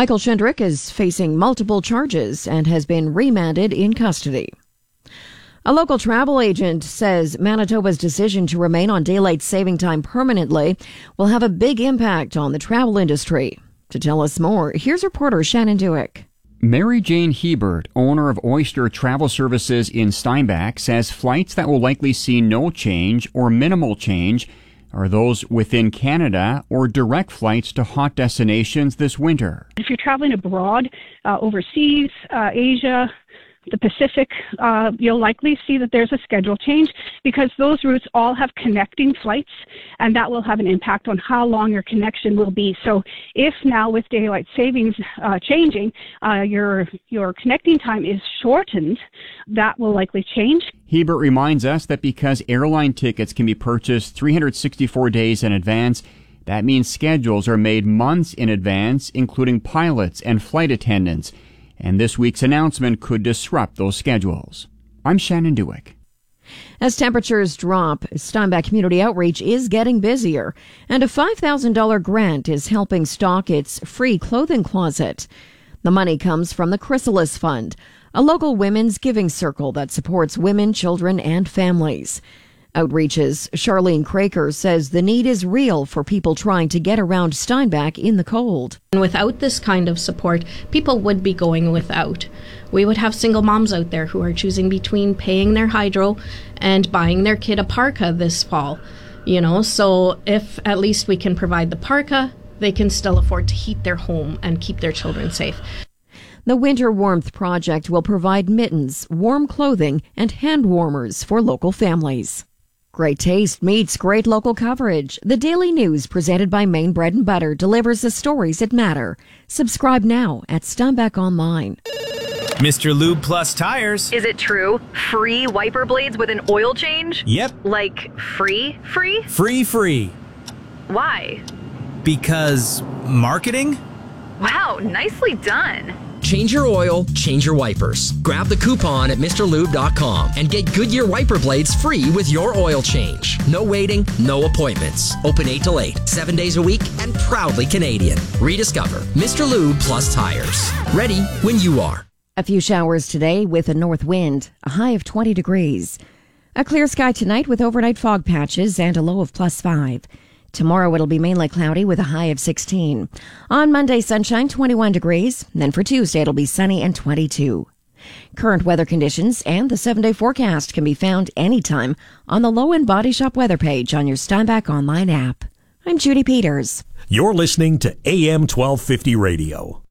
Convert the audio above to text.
Michael Schindrick is facing multiple charges and has been remanded in custody. A local travel agent says Manitoba's decision to remain on daylight saving time permanently will have a big impact on the travel industry. To tell us more, here's reporter Shannon Dewick. Mary Jane Hebert, owner of Oyster Travel Services in Steinbach, says flights that will likely see no change or minimal change are those within Canada or direct flights to hot destinations this winter. If you're traveling abroad, overseas, Asia, the Pacific, you'll likely see that there's a schedule change because those routes all have connecting flights, and that will have an impact on how long your connection will be. So if now with daylight savings changing, your connecting time is shortened, that will likely change. Hebert reminds us that because airline tickets can be purchased 364 days in advance, that means schedules are made months in advance, including pilots and flight attendants. And this week's announcement could disrupt those schedules. I'm Shannon Dewick. As temperatures drop, Steinbach Community Outreach is getting busier, and a $5,000 grant is helping stock its free clothing closet. The money comes from the Chrysalis Fund, a local women's giving circle that supports women, children, and families. Outreach's Charlene Craker says the need is real for people trying to get around Steinbach in the cold. And without this kind of support, people would be going without. We would have single moms out there who are choosing between paying their hydro and buying their kid a parka this fall. So if at least we can provide the parka, they can still afford to heat their home and keep their children safe. The Winter Warmth Project will provide mittens, warm clothing, and hand warmers for local families. Great taste meets great local coverage. The Daily News presented by Maine Bread and Butter delivers the stories that matter. Subscribe now at Steinbach Online. Mr. Lube Plus Tires. Is it true? Free wiper blades with an oil change? Yep. Like free? Free. Why? Because marketing? Wow, nicely done. Change your oil, change your wipers. Grab the coupon at MrLube.com and get Goodyear wiper blades free with your oil change. No waiting, no appointments. Open 8 till 8, 7 days a week, and proudly Canadian. Rediscover Mr. Lube Plus Tires. Ready when you are. A few showers today with a north wind, a high of 20 degrees. A clear sky tonight with overnight fog patches and a low of +5. Tomorrow it'll be mainly cloudy with a high of 16. On Monday, sunshine, 21 degrees. Then for Tuesday, it'll be sunny and 22. Current weather conditions and the 7-day forecast can be found anytime on the Low End Body Shop weather page on your Steinbach Online app. I'm Judy Peters. You're listening to AM 1250 Radio.